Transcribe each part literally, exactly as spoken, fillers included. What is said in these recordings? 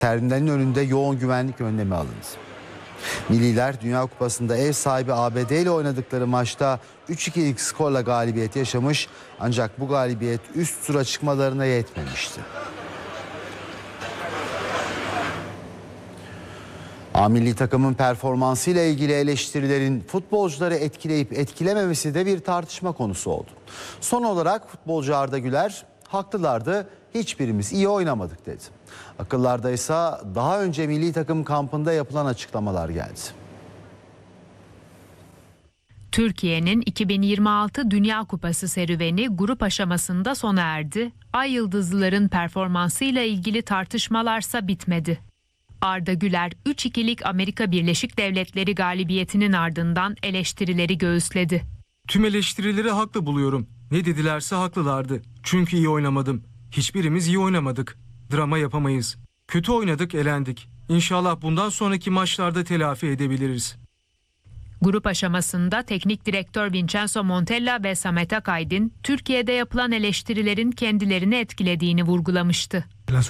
Terminalin önünde yoğun güvenlik önlemi alındı. Milliler Dünya Kupası'nda ev sahibi A B D ile oynadıkları maçta üç ikilik skorla galibiyet yaşamış, ancak bu galibiyet üst tura çıkmalarına yetmemişti. A milli takımın performansıyla ilgili eleştirilerin futbolcuları etkileyip etkilememesi de bir tartışma konusu oldu. Son olarak futbolcu Arda Güler, haklılardı, hiçbirimiz iyi oynamadık dedi. Akıllarda ise daha önce milli takım kampında yapılan açıklamalar geldi. Türkiye'nin iki bin yirmi altı Dünya Kupası serüveni grup aşamasında sona erdi. Ay yıldızlıların performansıyla ilgili tartışmalarsa bitmedi. Arda Güler üç ikilik Amerika Birleşik Devletleri galibiyetinin ardından eleştirileri göğüsledi. Tüm eleştirileri haklı buluyorum. Ne dedilerse haklılardı. Çünkü iyi oynamadım. Hiçbirimiz iyi oynamadık. Drama yapamayız. Kötü oynadık, elendik. İnşallah bundan sonraki maçlarda telafi edebiliriz. Grup aşamasında teknik direktör Vincenzo Montella ve Samet Akaydın, Türkiye'de yapılan eleştirilerin kendilerini etkilediğini vurgulamıştı.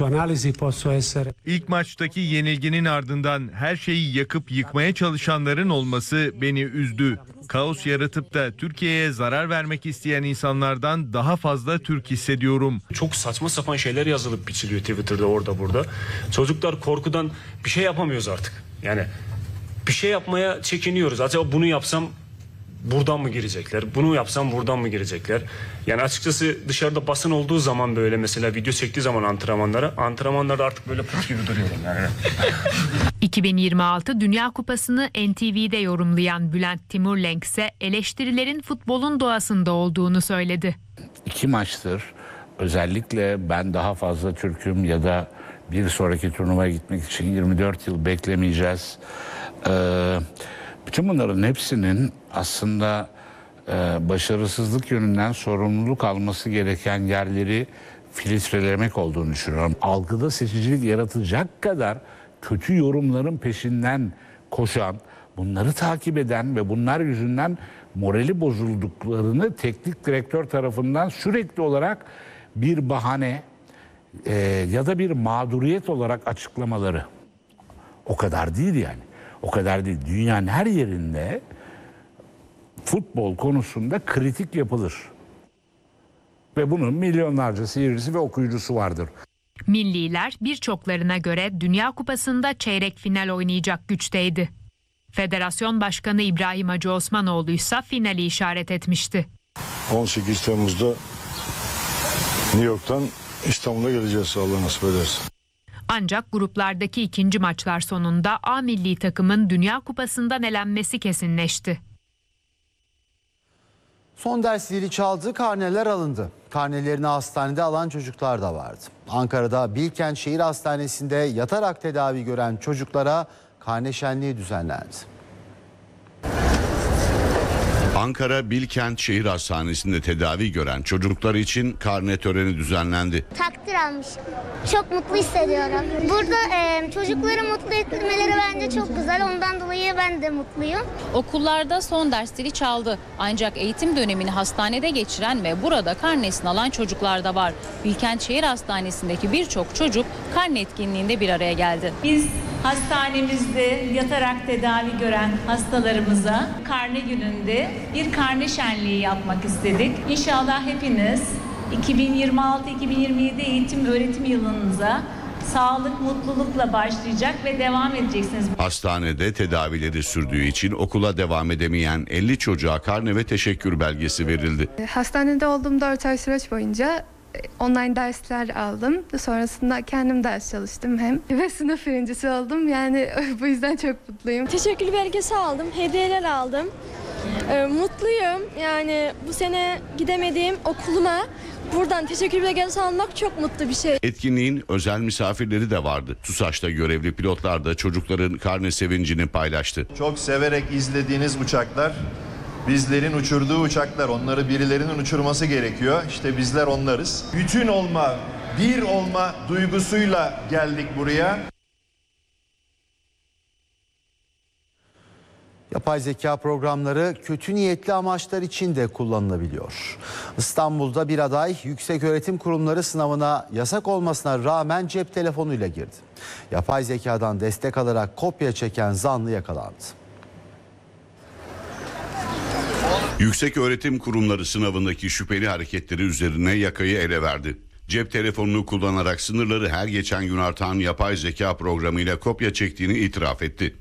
İlk maçtaki yenilginin ardından her şeyi yakıp yıkmaya çalışanların olması beni üzdü. Kaos yaratıp da Türkiye'ye zarar vermek isteyen insanlardan daha fazla Türk hissediyorum. Çok saçma sapan şeyler yazılıp biçiliyor Twitter'da, orada burada. Çocuklar korkudan bir şey yapamıyoruz artık. Yani bir şey yapmaya çekiniyoruz. Acaba bunu yapsam buradan mı girecekler? Bunu yapsam buradan mı girecekler? Yani açıkçası dışarıda basın olduğu zaman, böyle mesela video çektiği zaman antrenmanlara, antrenmanlarda artık böyle put gibi duruyorum yani. iki bin yirmi altı Dünya Kupası'nı N T V'de yorumlayan Bülent Timurlenk ise eleştirilerin futbolun doğasında olduğunu söyledi. İki maçtır özellikle ben daha fazla Türk'üm ya da bir sonraki turnuvaya gitmek için yirmi dört yıl beklemeyeceğiz. Ee, bütün bunların hepsinin aslında e, başarısızlık yönünden sorumluluk alması gereken yerleri filtrelemek olduğunu düşünüyorum. Algıda seçicilik yaratacak kadar kötü yorumların peşinden koşan, bunları takip eden ve bunlar yüzünden morali bozulduklarını teknik direktör tarafından sürekli olarak bir bahane e, ya da bir mağduriyet olarak açıklamaları. O kadar değil yani. O kadar değil. Dünyanın her yerinde futbol konusunda kritik yapılır. Ve bunun milyonlarca seyircisi ve okuyucusu vardır. Milliler birçoklarına göre Dünya Kupası'nda çeyrek final oynayacak güçteydi. Federasyon Başkanı İbrahim Hacı Osmanoğlu ise finali işaret etmişti. on sekiz Temmuz'da New York'tan İstanbul'a geleceğiz, Allah nasip ederse. Ancak gruplardaki ikinci maçlar sonunda A milli takımın Dünya Kupası'ndan elenmesi kesinleşti. Son ders zili çaldı, karneler alındı. Karnelerini hastanede alan çocuklar da vardı. Ankara'da Bilkent Şehir Hastanesi'nde yatarak tedavi gören çocuklara karne şenliği düzenlendi. Ankara Bilkent Şehir Hastanesi'nde tedavi gören çocuklar için karne töreni düzenlendi. Takdir almışım. Çok mutlu hissediyorum. Burada e, çocukları mutlu etmeleri bence çok güzel. Ondan dolayı ben de mutluyum. Okullarda son dersleri çaldı. Ancak eğitim dönemini hastanede geçiren ve burada karnesini alan çocuklar da var. Bilkent Şehir Hastanesi'ndeki birçok çocuk karne etkinliğinde bir araya geldi. Biz hastanemizde yatarak tedavi gören hastalarımıza karne gününde bir karne şenliği yapmak istedik. İnşallah hepiniz iki bin yirmi altı iki bin yirmi yedi eğitim öğretim yılınıza sağlık, mutlulukla başlayacak ve devam edeceksiniz. Hastanede tedavileri sürdüğü için okula devam edemeyen elli çocuğa karne ve teşekkür belgesi verildi. Hastanede olduğum dört ay süreç boyunca online dersler aldım. Sonrasında kendim ders çalıştım hem ve sınıf birincisi oldum. Yani bu yüzden çok mutluyum. Teşekkür belgesi aldım, hediyeler aldım. Ee, mutluyum. Yani bu sene gidemediğim okuluma buradan teşekkür belgesi almak çok mutlu bir şey. Etkinliğin özel misafirleri de vardı. TUSAŞ'ta görevli pilotlar da çocukların karne sevincini paylaştı. Çok severek izlediğiniz uçaklar, bizlerin uçurduğu uçaklar. Onları birilerinin uçurması gerekiyor. İşte bizler onlarız. Bütün olma, bir olma duygusuyla geldik buraya. Yapay zeka programları kötü niyetli amaçlar için de kullanılabiliyor. İstanbul'da bir aday yükseköğretim kurumları sınavına yasak olmasına rağmen cep telefonuyla girdi. Yapay zekadan destek alarak kopya çeken zanlı yakalandı. Yükseköğretim kurumları sınavındaki şüpheli hareketleri üzerine yakayı ele verdi. Cep telefonunu kullanarak sınırları her geçen gün artan yapay zeka programıyla kopya çektiğini itiraf etti.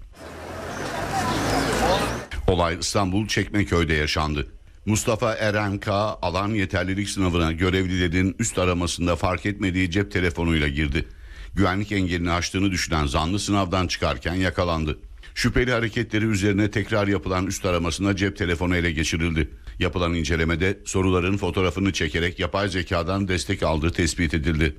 Olay İstanbul Çekmeköy'de yaşandı. Mustafa Eren K. alan yeterlilik sınavına görevlilerin üst aramasında fark etmediği cep telefonuyla girdi. Güvenlik engelini aştığını düşünen zanlı sınavdan çıkarken yakalandı. Şüpheli hareketleri üzerine tekrar yapılan üst aramasında cep telefonu ele geçirildi. Yapılan incelemede soruların fotoğrafını çekerek yapay zekadan destek aldığı tespit edildi.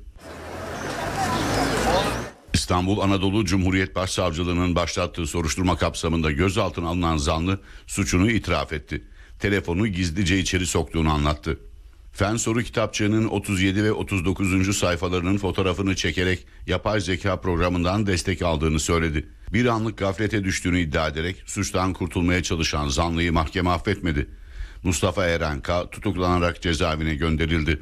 İstanbul Anadolu Cumhuriyet Başsavcılığı'nın başlattığı soruşturma kapsamında gözaltına alınan zanlı suçunu itiraf etti. Telefonu gizlice içeri soktuğunu anlattı. Fen soru kitapçığının otuz yedi ve otuz dokuzuncu sayfalarının fotoğrafını çekerek yapay zeka programından destek aldığını söyledi. Bir anlık gaflete düştüğünü iddia ederek suçtan kurtulmaya çalışan zanlıyı mahkeme affetmedi. Mustafa Eren K. tutuklanarak cezaevine gönderildi.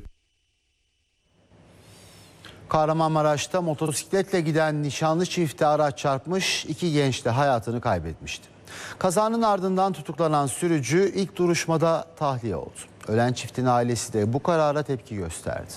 Kahramanmaraş'ta motosikletle giden nişanlı çifte araç çarpmış, iki genç de hayatını kaybetmişti. Kazanın ardından tutuklanan sürücü ilk duruşmada tahliye oldu. Ölen çiftin ailesi de bu karara tepki gösterdi.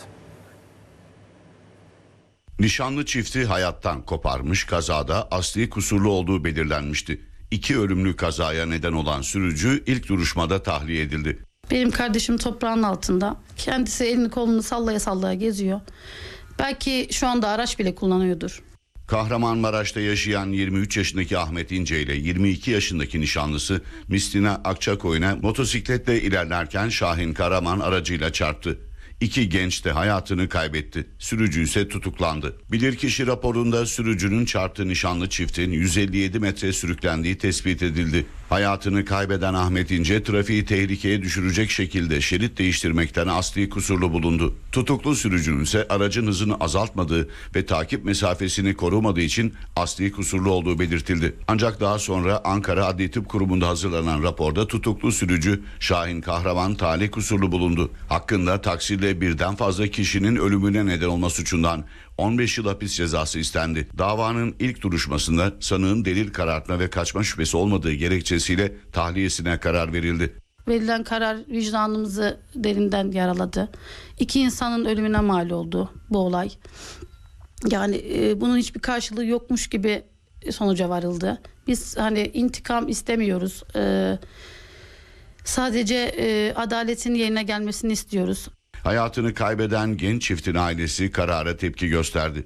Nişanlı çifti hayattan koparmış, kazada asli kusurlu olduğu belirlenmişti. İki ölümlü kazaya neden olan sürücü ilk duruşmada tahliye edildi. Benim kardeşim toprağın altında. Kendisi elini kolunu sallaya sallaya geziyor. Belki şu anda araç bile kullanıyordur. Kahramanmaraş'ta yaşayan yirmi üç yaşındaki Ahmet İnce ile yirmi iki yaşındaki nişanlısı Mistina Akçakoyun'a motosikletle ilerlerken Şahin Karaman aracıyla çarptı. İki genç de hayatını kaybetti. Sürücü ise tutuklandı. Bilirkişi raporunda sürücünün çarptığı nişanlı çiftin yüz elli yedi metre sürüklendiği tespit edildi. Hayatını kaybeden Ahmet İnce trafiği tehlikeye düşürecek şekilde şerit değiştirmekten asli kusurlu bulundu. Tutuklu sürücünün ise aracın hızını azaltmadığı ve takip mesafesini korumadığı için asli kusurlu olduğu belirtildi. Ancak daha sonra Ankara Adli Tıp Kurumu'nda hazırlanan raporda tutuklu sürücü Şahin Kahraman talih kusurlu bulundu. Hakkında taksirle birden fazla kişinin ölümüne neden olma suçundan on beş yıl hapis cezası istendi. Davanın ilk duruşmasında sanığın delil karartma ve kaçma şüphesi olmadığı gerekçesiyle tahliyesine karar verildi. Verilen karar vicdanımızı derinden yaraladı. İki insanın ölümüne mal oldu bu olay. Yani e, bunun hiçbir karşılığı yokmuş gibi sonuca varıldı. Biz hani intikam istemiyoruz. E, sadece e, adaletin yerine gelmesini istiyoruz. Hayatını kaybeden genç çiftin ailesi karara tepki gösterdi.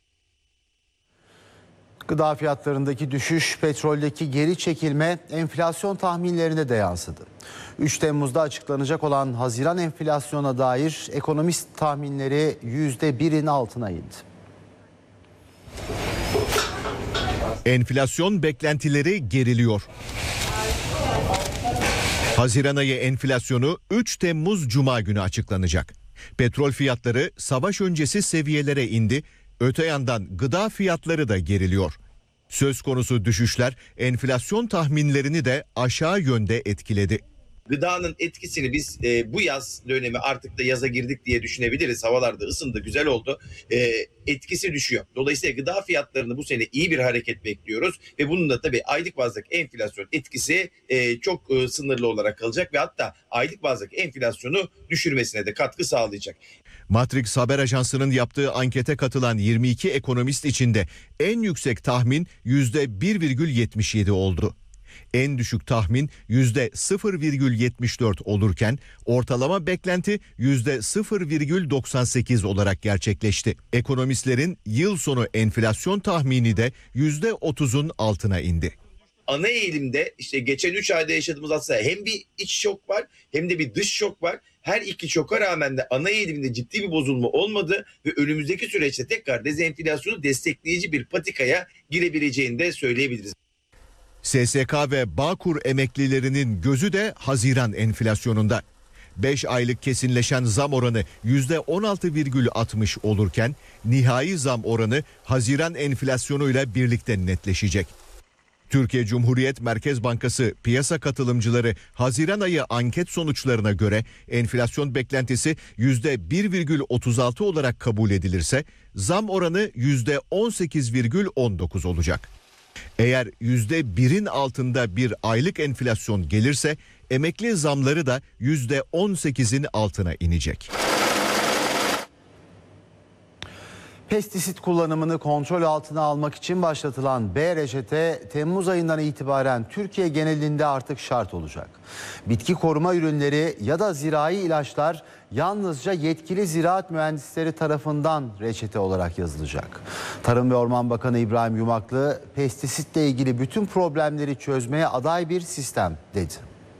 Gıda fiyatlarındaki düşüş, petroldeki geri çekilme enflasyon tahminlerine de yansıdı. üç Temmuz'da açıklanacak olan Haziran enflasyona dair ekonomist tahminleri yüzde birin altına indi. Enflasyon beklentileri geriliyor. Haziran ayı enflasyonu üç Temmuz Cuma günü açıklanacak. Petrol fiyatları savaş öncesi seviyelere indi. Öte yandan gıda fiyatları da geriliyor. Söz konusu düşüşler enflasyon tahminlerini de aşağı yönde etkiledi. Gıdanın etkisini biz e, bu yaz dönemi artık da yaza girdik diye düşünebiliriz. Havalarda ısındı, güzel oldu. E, etkisi düşüyor. Dolayısıyla gıda fiyatlarını bu sene iyi bir hareket bekliyoruz. Ve bunun da tabii aylık bazdaki enflasyon etkisi e, çok e, sınırlı olarak kalacak. Ve hatta aylık bazdaki enflasyonu düşürmesine de katkı sağlayacak. Matrix Haber Ajansı'nın yaptığı ankete katılan yirmi iki ekonomist içinde en yüksek tahmin yüzde bir virgül yetmiş yedi oldu. En düşük tahmin yüzde sıfır virgül yetmiş dört olurken ortalama beklenti yüzde sıfır virgül doksan sekiz olarak gerçekleşti. Ekonomistlerin yıl sonu enflasyon tahmini de yüzde otuzun altına indi. Ana eğilimde işte geçen üç ayda yaşadığımız aslında hem bir iç şok var hem de bir dış şok var. Her iki şoka rağmen de ana eğilimde ciddi bir bozulma olmadı ve önümüzdeki süreçte tekrar dezenflasyonu destekleyici bir patikaya girebileceğini de söyleyebiliriz. S S K ve Bağkur emeklilerinin gözü de Haziran enflasyonunda. beş aylık kesinleşen zam oranı yüzde on altı virgül altmış olurken nihai zam oranı Haziran enflasyonuyla birlikte netleşecek. Türkiye Cumhuriyet Merkez Bankası piyasa katılımcıları Haziran ayı anket sonuçlarına göre enflasyon beklentisi yüzde bir virgül otuz altı olarak kabul edilirse zam oranı yüzde on sekiz virgül on dokuz olacak. Eğer yüzde birin altında bir aylık enflasyon gelirse emekli zamları da yüzde on sekizin altına inecek. Pestisit kullanımını kontrol altına almak için başlatılan B reçete Temmuz ayından itibaren Türkiye genelinde artık şart olacak. Bitki koruma ürünleri ya da zirai ilaçlar yalnızca yetkili ziraat mühendisleri tarafından reçete olarak yazılacak. Tarım ve Orman Bakanı İbrahim Yumaklı, pestisitle ilgili bütün problemleri çözmeye aday bir sistem dedi.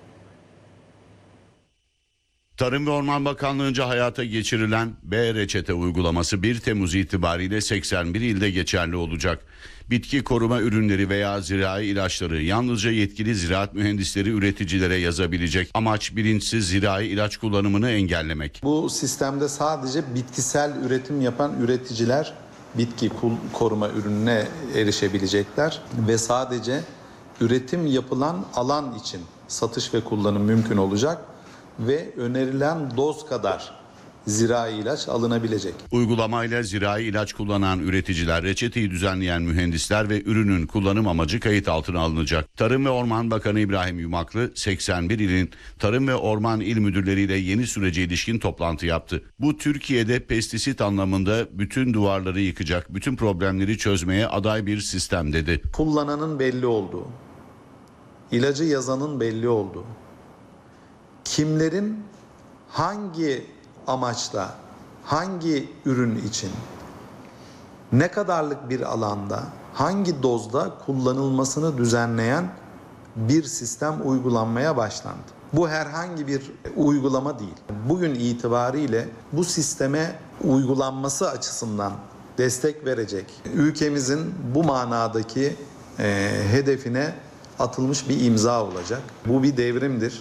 Tarım ve Orman Bakanlığı'nca hayata geçirilen B reçete uygulaması bir Temmuz itibariyle seksen bir ilde geçerli olacak. Bitki koruma ürünleri veya zirai ilaçları yalnızca yetkili ziraat mühendisleri üreticilere yazabilecek. Amaç bilinçsiz zirai ilaç kullanımını engellemek. Bu sistemde sadece bitkisel üretim yapan üreticiler bitki koruma ürününe erişebilecekler ve sadece üretim yapılan alan için satış ve kullanım mümkün olacak ve önerilen doz kadar zirai ilaç alınabilecek. Uygulamayla zirai ilaç kullanan üreticiler, reçeteyi düzenleyen mühendisler ve ürünün kullanım amacı kayıt altına alınacak. Tarım ve Orman Bakanı İbrahim Yumaklı, seksen bir ilin Tarım ve Orman İl Müdürleriyle yeni sürece ilişkin toplantı yaptı. Bu Türkiye'de pestisit anlamında bütün duvarları yıkacak, bütün problemleri çözmeye aday bir sistem dedi. Kullananın belli olduğu, ilacı yazanın belli olduğu, kimlerin hangi amaçla, hangi ürün için, ne kadarlık bir alanda, hangi dozda kullanılmasını düzenleyen bir sistem uygulanmaya başlandı. Bu herhangi bir uygulama değil. Bugün itibariyle bu sisteme uygulanması açısından destek verecek, ülkemizin bu manadaki e, hedefine atılmış bir imza olacak. Bu bir devrimdir.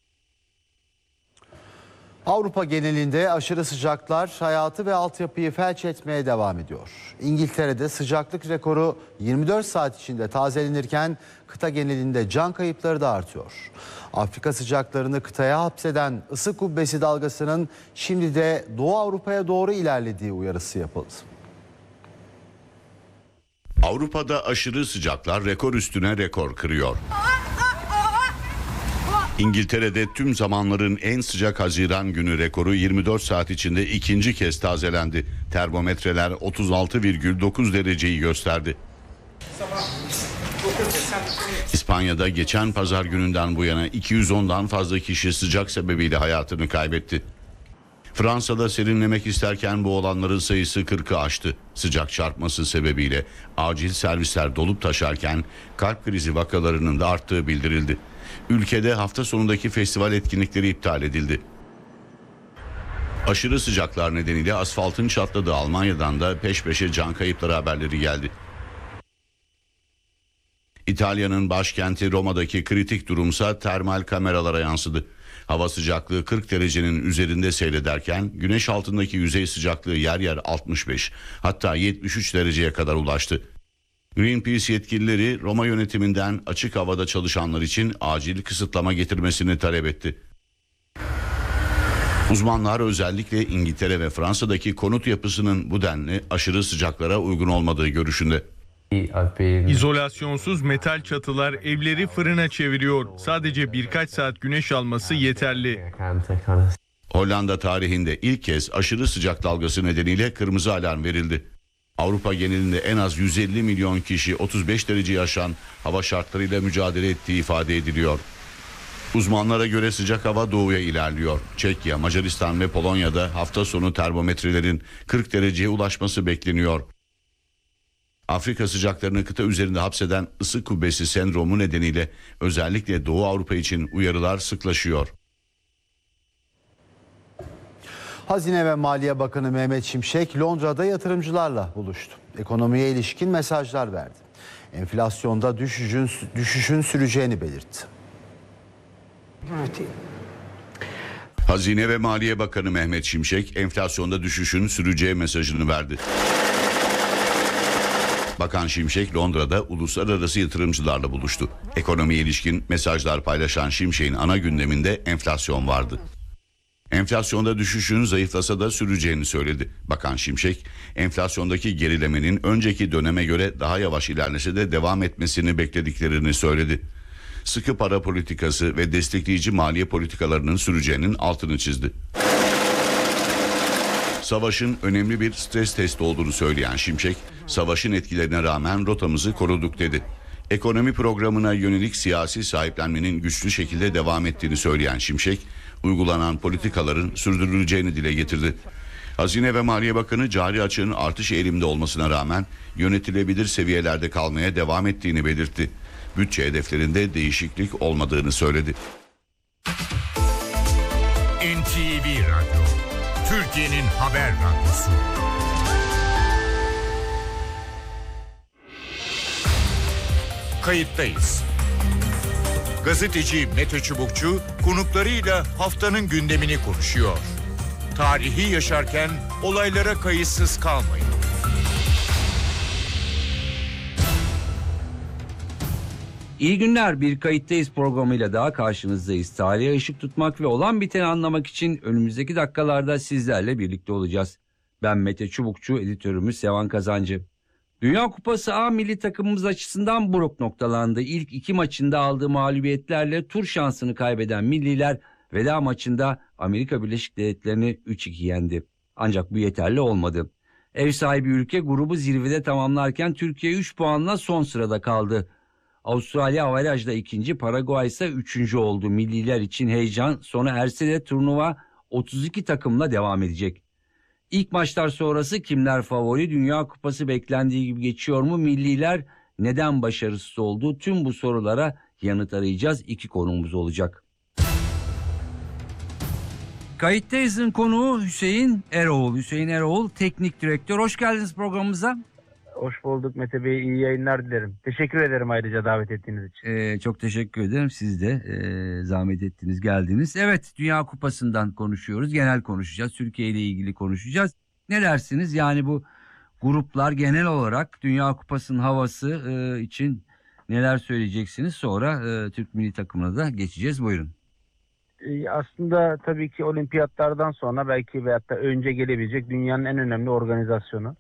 Avrupa genelinde aşırı sıcaklar hayatı ve altyapıyı felç etmeye devam ediyor. İngiltere'de sıcaklık rekoru yirmi dört saat içinde tazelenirken kıta genelinde can kayıpları da artıyor. Afrika sıcaklarını kıtaya hapseden ısı kubbesi dalgasının şimdi de Doğu Avrupa'ya doğru ilerlediği uyarısı yapıldı. Avrupa'da aşırı sıcaklar rekor üstüne rekor kırıyor. İngiltere'de tüm zamanların en sıcak Haziran günü rekoru yirmi dört saat içinde ikinci kez tazelendi. Termometreler otuz altı virgül dokuz dereceyi gösterdi. İspanya'da geçen pazar gününden bu yana iki yüz ondan fazla kişi sıcak sebebiyle hayatını kaybetti. Fransa'da serinlemek isterken boğulanların sayısı kırkı aştı. Sıcak çarpması sebebiyle acil servisler dolup taşarken kalp krizi vakalarının da arttığı bildirildi. Ülkede hafta sonundaki festival etkinlikleri iptal edildi. Aşırı sıcaklar nedeniyle asfaltın çatladığı Almanya'dan da peş peşe can kayıpları haberleri geldi. İtalya'nın başkenti Roma'daki kritik durumsa termal kameralara yansıdı. Hava sıcaklığı kırk derecenin üzerinde seyrederken güneş altındaki yüzey sıcaklığı yer yer altmış beş hatta yetmiş üç dereceye kadar ulaştı. Greenpeace yetkilileri Roma yönetiminden açık havada çalışanlar için acil kısıtlama getirmesini talep etti. Uzmanlar özellikle İngiltere ve Fransa'daki konut yapısının bu denli aşırı sıcaklara uygun olmadığı görüşünde. İzolasyonsuz metal çatılar evleri fırına çeviriyor. Sadece birkaç saat güneş alması yeterli. Hollanda tarihinde ilk kez aşırı sıcak dalgası nedeniyle kırmızı alarm verildi. Avrupa genelinde en az yüz elli milyon kişi otuz beş dereceyi aşan hava şartlarıyla mücadele ettiği ifade ediliyor. Uzmanlara göre sıcak hava doğuya ilerliyor. Çekya, Macaristan ve Polonya'da hafta sonu termometrelerin kırk dereceye ulaşması bekleniyor. Afrika sıcaklarını kıta üzerinde hapseden ısı kubbesi sendromu nedeniyle özellikle Doğu Avrupa için uyarılar sıklaşıyor. Hazine ve Maliye Bakanı Mehmet Şimşek Londra'da yatırımcılarla buluştu. Ekonomiye ilişkin mesajlar verdi. Enflasyonda düşüşün, düşüşün süreceğini belirtti. Hazine ve Maliye Bakanı Mehmet Şimşek enflasyonda düşüşün süreceği mesajını verdi. Bakan Şimşek Londra'da uluslararası yatırımcılarla buluştu. Ekonomiye ilişkin mesajlar paylaşan Şimşek'in ana gündeminde enflasyon vardı. Enflasyonda düşüşün zayıflasa da süreceğini söyledi. Bakan Şimşek, enflasyondaki gerilemenin önceki döneme göre daha yavaş ilerlese de devam etmesini beklediklerini söyledi. Sıkı para politikası ve destekleyici maliye politikalarının süreceğinin altını çizdi. Savaşın önemli bir stres testi olduğunu söyleyen Şimşek, savaşın etkilerine rağmen rotamızı koruduk dedi. Ekonomi programına yönelik siyasi sahiplenmenin güçlü şekilde devam ettiğini söyleyen Şimşek, uygulanan politikaların sürdürüleceğini dile getirdi. Hazine ve Maliye Bakanı cari açığın artış eğilimde olmasına rağmen yönetilebilir seviyelerde kalmaya devam ettiğini belirtti. Bütçe hedeflerinde değişiklik olmadığını söyledi. N T V Radyo, Türkiye'nin haber radyosu. Kayıttayız. Gazeteci Mete Çubukçu konuklarıyla haftanın gündemini konuşuyor. Tarihi yaşarken olaylara kayıtsız kalmayın. İyi günler, bir Kayıttayız programıyla daha karşınızdayız. Tarihe ışık tutmak ve olan biteni anlamak için önümüzdeki dakikalarda sizlerle birlikte olacağız. Ben Mete Çubukçu, editörümüz Sevan Kazancı. Dünya Kupası A milli takımımız açısından buruk noktalandı. İlk iki maçında aldığı mağlubiyetlerle tur şansını kaybeden milliler veda maçında Amerika Birleşik Devletleri'ni üç iki yendi. Ancak bu yeterli olmadı. Ev sahibi ülke grubu zirvede tamamlarken Türkiye üç puanla son sırada kaldı. Avustralya averajla ikinci, Paraguay ise üçüncü oldu. Milliler için heyecan sona erse de turnuva otuz iki takımla devam edecek. İlk maçlar sonrası kimler favori? Dünya Kupası beklendiği gibi geçiyor mu? Milliler neden başarısız oldu? Tüm bu sorulara yanıt arayacağız. İki konuğumuz olacak. Kayıttayız'ın konuğu Hüseyin Eroğlu. Hüseyin Eroğlu, teknik direktör. Hoş geldiniz programımıza. Hoş bulduk Mete Bey. İyi yayınlar dilerim. Teşekkür ederim ayrıca davet ettiğiniz için. Ee, çok teşekkür ederim. Siz de e, zahmet ettiniz, geldiniz. Evet, Dünya Kupası'ndan konuşuyoruz. Genel konuşacağız. Türkiye ile ilgili konuşacağız. Ne dersiniz? Yani bu gruplar genel olarak Dünya Kupası'nın havası e, için neler söyleyeceksiniz? Sonra e, Türk milli takımına da geçeceğiz. Buyurun. Ee, aslında tabii ki olimpiyatlardan sonra belki veyahut da önce gelebilecek dünyanın en önemli organizasyonu.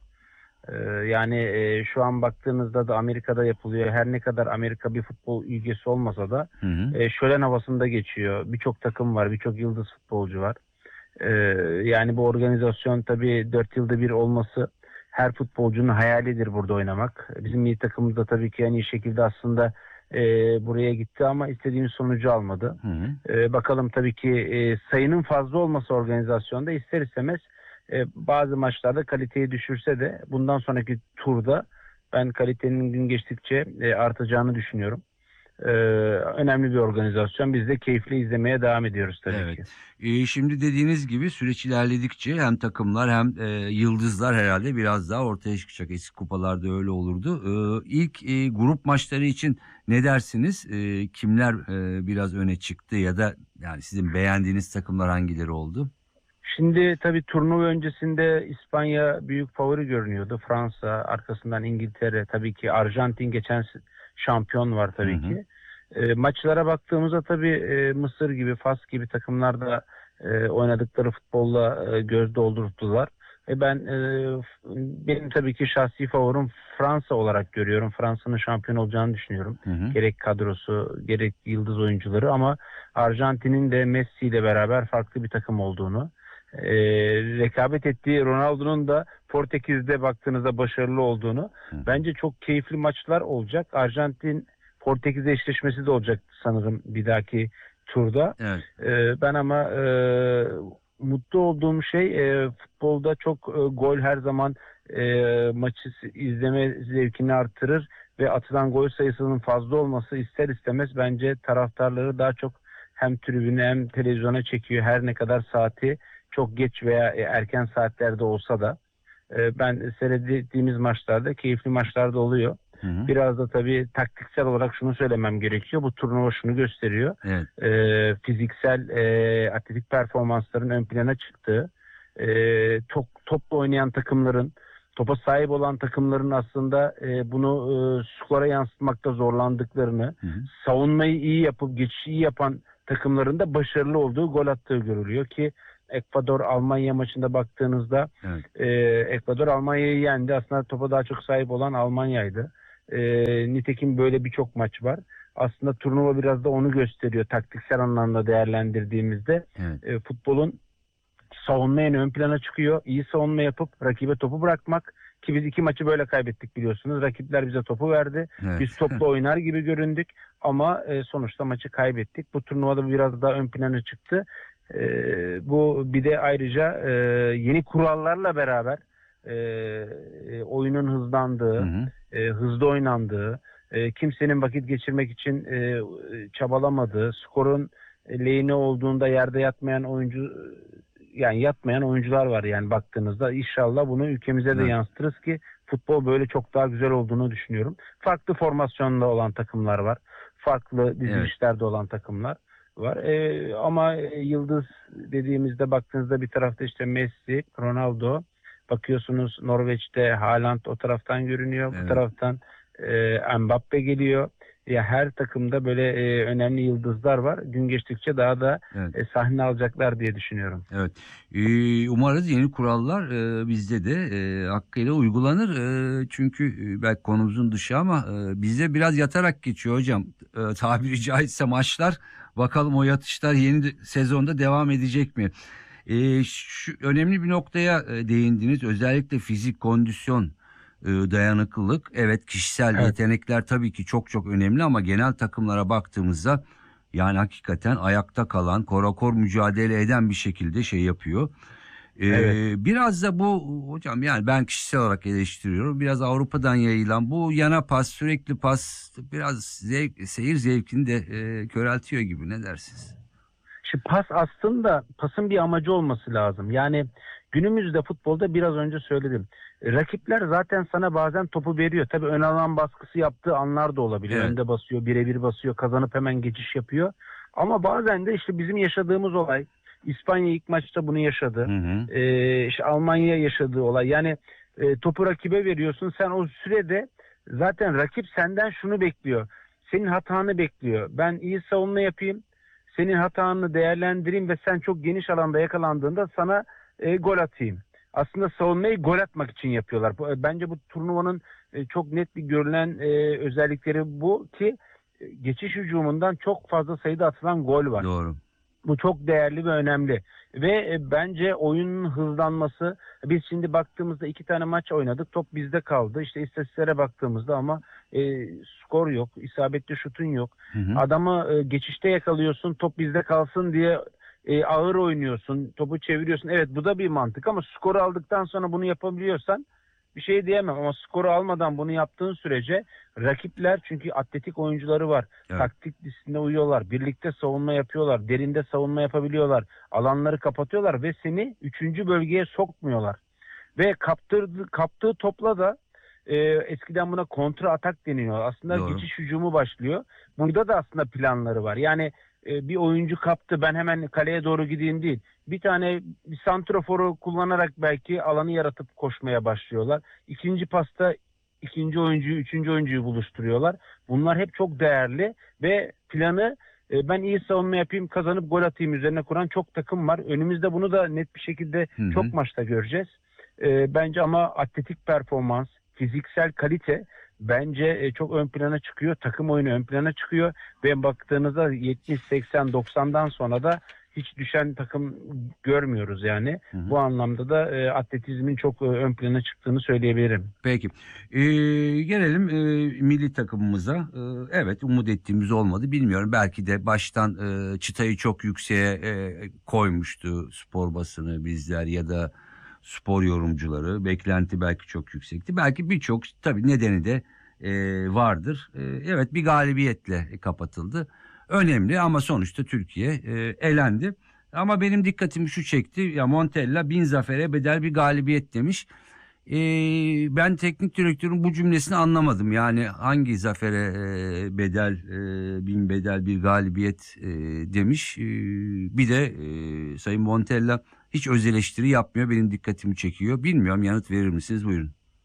Yani e, şu an baktığınızda da Amerika'da yapılıyor. Her ne kadar Amerika bir futbol ülkesi olmasa da hı hı. E, şölen havasında geçiyor. Birçok takım var, birçok yıldız futbolcu var. E, yani bu organizasyon tabii dört yılda bir olması her futbolcunun hayalidir burada oynamak. Bizim milli takımımız da tabii ki en iyi şekilde aslında e, buraya gitti ama istediğimiz sonucu almadı. Hı hı. E, bakalım tabii ki e, sayının fazla olması organizasyonda ister istemez Ee, bazı maçlarda kaliteyi düşürse de bundan sonraki turda ben kalitenin gün geçtikçe e, artacağını düşünüyorum. Ee, önemli bir organizasyon. Biz de keyifli izlemeye devam ediyoruz tabii evet. ki. Ee, şimdi dediğiniz gibi süreç ilerledikçe hem takımlar hem e, yıldızlar herhalde biraz daha ortaya çıkacak. Eski kupalarda öyle olurdu. Ee, ilk e, grup maçları için ne dersiniz? E, kimler e, biraz öne çıktı ya da yani sizin beğendiğiniz takımlar hangileri oldu? Şimdi tabii turnuva öncesinde İspanya büyük favori görünüyordu. Fransa, arkasından İngiltere, tabii ki Arjantin geçen şampiyon var tabii hı hı. ki. E, maçlara baktığımızda tabii e, Mısır gibi, Fas gibi takımlar da e, oynadıkları futbolla e, göz doldurttular. E, ben e, benim tabii ki şahsi favorim Fransa olarak görüyorum. Fransa'nın şampiyon olacağını düşünüyorum. Hı hı. Gerek kadrosu, gerek yıldız oyuncuları ama Arjantin'in de Messi ile beraber farklı bir takım olduğunu, E, rekabet ettiği Ronaldo'nun da Portekiz'de baktığınızda başarılı olduğunu Hı. bence çok keyifli maçlar olacak. Arjantin Portekiz eşleşmesi de olacak sanırım bir dahaki turda. Evet. E, ben ama e, mutlu olduğum şey e, futbolda çok e, gol her zaman e, maçı izleme zevkini artırır ve atılan gol sayısının fazla olması ister istemez bence taraftarları daha çok hem tribüne hem televizyona çekiyor. Her ne kadar saati çok geç veya erken saatlerde olsa da ben seyrettiğimiz maçlarda keyifli maçlarda oluyor. Hı hı. Biraz da tabii taktiksel olarak şunu söylemem gerekiyor. Bu turnuva şunu gösteriyor. Evet. E, fiziksel e, atletik performansların ön plana çıktığı, e, çok topla oynayan takımların topa sahip olan takımların aslında e, bunu e, skora yansıtmakta zorlandıklarını, hı hı. savunmayı iyi yapıp geçişi iyi yapan takımların da başarılı olduğu, gol attığı görülüyor ki Ekvador-Almanya maçında baktığınızda evet. e, Ekvador Almanya'yı yendi. Aslında topa daha çok sahip olan Almanya'ydı. E, nitekim böyle birçok maç var. Aslında turnuva biraz da onu gösteriyor taktiksel anlamda değerlendirdiğimizde. Evet. E, futbolun savunma en ön plana çıkıyor. İyi savunma yapıp rakibe topu bırakmak ki biz iki maçı böyle kaybettik biliyorsunuz. Rakipler bize topu verdi. Evet. Biz topla oynar gibi göründük ama e, sonuçta maçı kaybettik. Bu turnuvada biraz daha ön plana çıktı. E, bu bir de ayrıca e, yeni kurallarla beraber e, e, oyunun hızlandığı, hı hı. E, hızlı oynandığı, e, kimsenin vakit geçirmek için e, çabalamadığı, skorun e, lehine olduğunda yerde yatmayan oyuncu yani yatmayan oyuncular var yani baktığınızda. İnşallah bunu ülkemize de evet. yansıtırız ki futbol böyle çok daha güzel olduğunu düşünüyorum. Farklı formasyonda olan takımlar var. Farklı dizilişlerde evet. olan takımlar var. Ee, ama yıldız dediğimizde baktığınızda bir tarafta işte Messi, Ronaldo. Bakıyorsunuz Norveç'te Haaland o taraftan görünüyor. Evet. Bu taraftan e, Mbappe geliyor. Ya her takımda böyle e, önemli yıldızlar var. Gün geçtikçe daha da evet. e, sahne alacaklar diye düşünüyorum. Evet. Ee, umarız yeni kurallar e, bizde de e, hakkıyla uygulanır. E, çünkü e, belki konumuzun dışı ama e, bizde biraz yatarak geçiyor hocam. E, tabiri caizse maçlar. Bakalım o yatışlar yeni de, sezonda devam edecek mi? E, şu önemli bir noktaya e, değindiniz. Özellikle fizik, kondisyon, dayanıklılık. Evet, kişisel evet. yetenekler tabii ki çok çok önemli ama genel takımlara baktığımızda yani hakikaten ayakta kalan, korakor mücadele eden bir şekilde şey yapıyor. Ee, evet. Biraz da bu hocam yani ben kişisel olarak eleştiriyorum. Biraz Avrupa'dan yayılan bu yana pas, sürekli pas biraz zevk, seyir zevkini de e, köreltiyor gibi. Ne dersiniz? Şimdi pas aslında pasın bir amacı olması lazım. Yani günümüzde futbolda biraz önce söyledim. Rakipler zaten sana bazen topu veriyor. Tabii ön alan baskısı yaptığı anlar da olabilir. Evet. Önde basıyor, birebir basıyor, kazanıp hemen geçiş yapıyor. Ama bazen de işte bizim yaşadığımız olay, İspanya ilk maçta bunu yaşadı. Hı hı. Ee, işte Almanya yaşadığı olay. Yani e, topu rakibe veriyorsun. Sen o sürede zaten rakip senden şunu bekliyor. Senin hatanı bekliyor. Ben iyi savunma yapayım. Senin hatanı değerlendireyim ve sen çok geniş alanda yakalandığında sana e, gol atayım. Aslında savunmayı gol atmak için yapıyorlar. Bence bu turnuvanın çok net bir görülen e, özellikleri bu ki geçiş hücumundan çok fazla sayıda atılan gol var. Doğru. Bu çok değerli ve önemli. Ve e, bence oyunun hızlanması, biz şimdi baktığımızda iki tane maç oynadık, top bizde kaldı. İşte istatistiklere baktığımızda ama e, skor yok, isabetli şutun yok. Hı hı. Adamı e, geçişte yakalıyorsun, top bizde kalsın diye E, ağır oynuyorsun, topu çeviriyorsun. Evet bu da bir mantık ama skoru aldıktan sonra bunu yapabiliyorsan bir şey diyemem. Ama skoru almadan bunu yaptığın sürece rakipler çünkü atletik oyuncuları var. Evet. Taktik disipline uyuyorlar. Birlikte savunma yapıyorlar. Derinde savunma yapabiliyorlar. Alanları kapatıyorlar ve seni üçüncü bölgeye sokmuyorlar. Ve kaptırdı, kaptığı topla da e, eskiden buna kontra atak deniyor. Aslında doğru. Geçiş hücumu başlıyor. Burada da aslında planları var. Yani bir oyuncu kaptı ben hemen kaleye doğru gideyim değil. Bir tane bir santraforu kullanarak belki alanı yaratıp koşmaya başlıyorlar. İkinci pasta ikinci oyuncuyu, üçüncü oyuncuyu buluşturuyorlar. Bunlar hep çok değerli ve planı ben iyi savunma yapayım, kazanıp gol atayım üzerine kuran çok takım var. Önümüzde bunu da net bir şekilde hı hı. çok maçta göreceğiz. Bence ama atletik performans, fiziksel kalite bence çok ön plana çıkıyor. Takım oyunu ön plana çıkıyor ve baktığınızda yetmiş seksen doksandan sonra da hiç düşen takım görmüyoruz yani. Hı hı. Bu anlamda da e, atletizmin çok e, ön plana çıktığını söyleyebilirim. Peki. Ee, gelelim e, milli takımımıza. E, evet umut ettiğimiz olmadı. Bilmiyorum belki de baştan e, çıtayı çok yükseğe e, koymuştu spor basını bizler ya da spor yorumcuları. Beklenti belki çok yüksekti. Belki birçok tabii nedeni de e, vardır. E, evet bir galibiyetle kapatıldı. Önemli ama sonuçta Türkiye e, elendi. Ama benim dikkatimi şu çekti. Ya Montella bin zafere bedel bir galibiyet demiş. E, ben teknik direktörün bu cümlesini anlamadım. Yani hangi zafere e, bedel e, bin bedel bir galibiyet e, demiş. E, bir de e, Sayın Montella hiç öz eleştiri yapmıyor. Benim dikkatimi çekiyor. Bilmiyorum yanıt verir misiniz? Buyurun.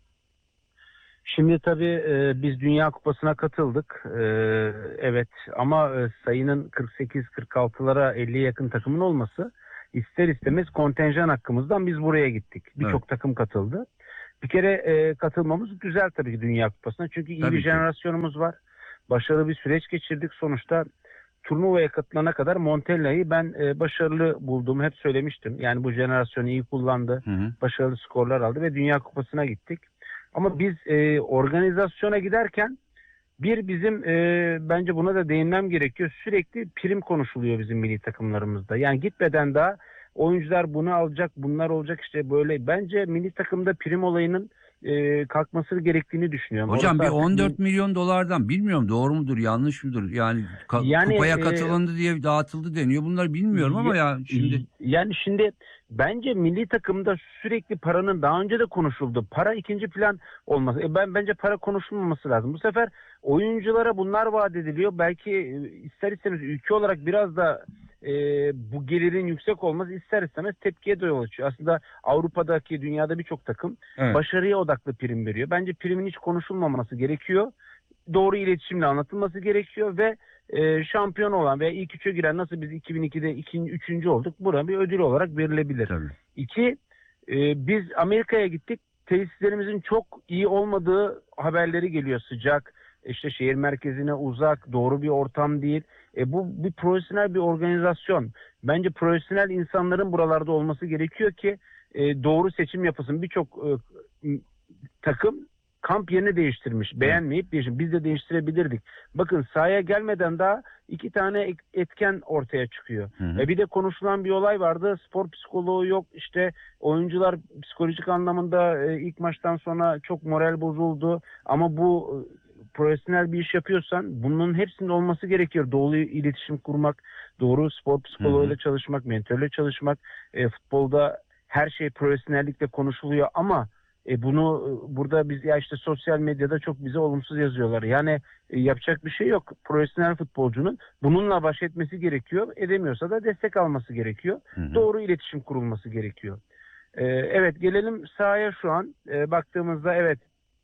Şimdi tabii e, biz Dünya Kupası'na katıldık. E, evet ama e, sayının kırk sekiz kırk altılara elliye yakın takımın olması ister istemez kontenjan hakkımızdan biz buraya gittik. Birçok Evet. takım katıldı. Bir kere e, katılmamız güzel tabii ki Dünya Kupası'na. Çünkü iyi Tabii bir ki. jenerasyonumuz var. Başarılı bir süreç geçirdik. Sonuçta turnuvaya katılana kadar Montella'yı ben e, başarılı buldum. Hep söylemiştim. Yani bu jenerasyonu iyi kullandı. Hı hı. Başarılı skorlar aldı ve Dünya Kupası'na gittik. Ama biz e, organizasyona giderken bir bizim e, bence buna da değinmem gerekiyor. Sürekli prim konuşuluyor bizim milli takımlarımızda. Yani gitmeden daha oyuncular bunu alacak, bunlar olacak işte böyle. Bence milli takımda prim olayının e, kalkması gerektiğini düşünüyorum. Hocam bir Orası artık on dört milyon dolardan bilmiyorum doğru mudur yanlış mıdır? Yani, ka- Yani, kupaya e, katılındı diye dağıtıldı deniyor. Bunları bilmiyorum ama ya şimdi Yani şimdi bence milli takımda sürekli paranın daha önce de konuşuldu. Para ikinci plan olması. E ben bence para konuşulmaması lazım. Bu sefer oyunculara bunlar vaat ediliyor. Belki e, ister istemez ülke olarak biraz da e, bu gelirin yüksek olması ister istemez tepkiye de yol açıyor. Aslında Avrupa'daki, dünyada birçok takım Evet. başarıya odaklı prim veriyor. Bence primin hiç konuşulmaması gerekiyor. Doğru iletişimle anlatılması gerekiyor ve e, şampiyon olan veya ilk üçe giren nasıl biz iki bin ikide ikinci, üçüncü olduk. Buna bir ödül olarak verilebilir. Tabii. İki, e, biz Amerika'ya gittik. Tesislerimizin çok iyi olmadığı haberleri geliyor. Sıcak, işte şehir merkezine uzak, doğru bir ortam değil. E, bu bir profesyonel bir organizasyon. Bence profesyonel insanların buralarda olması gerekiyor ki e, doğru seçim yapılsın. Birçok e, takım kamp yerini değiştirmiş. Beğenmeyip değiştirmiş. Biz de değiştirebilirdik. Bakın sahaya gelmeden daha iki tane etken ortaya çıkıyor. Hı hı. E bir de konuşulan bir olay vardı. Spor psikoloğu yok. İşte oyuncular psikolojik anlamında e, ilk maçtan sonra çok moral bozuldu. Ama bu e, profesyonel bir iş yapıyorsan bunun hepsinin olması gerekiyor. Doğru iletişim kurmak, doğru spor psikoloğuyla çalışmak, mentörle çalışmak. E, futbolda her şey profesyonellikle konuşuluyor ama E bunu burada biz ya işte sosyal medyada çok bize olumsuz yazıyorlar. Yani e, yapacak bir şey yok. Profesyonel futbolcunun bununla baş etmesi gerekiyor. Edemiyorsa da destek alması gerekiyor. Hı hı. Doğru iletişim kurulması gerekiyor. E, evet gelelim sahaya şu an. E, baktığımızda evet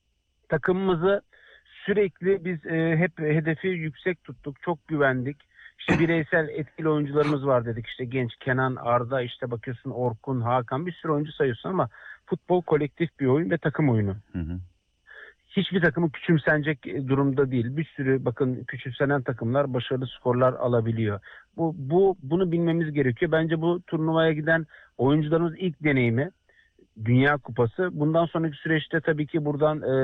takımımızı sürekli biz e, hep hedefi yüksek tuttuk. Çok güvendik. İşte bireysel etkili oyuncularımız var dedik. İşte genç Kenan, Arda, işte bakıyorsun Orkun, Hakan bir sürü oyuncu sayıyorsun ama futbol kolektif bir oyun ve takım oyunu. Hı hı. Hiçbir takımı küçümsenecek durumda değil. Bir sürü bakın küçümsenen takımlar başarılı skorlar alabiliyor. Bu, bu bunu bilmemiz gerekiyor. Bence bu turnuvaya giden oyuncularımız ilk deneyimi Dünya Kupası. Bundan sonraki süreçte tabii ki buradan e,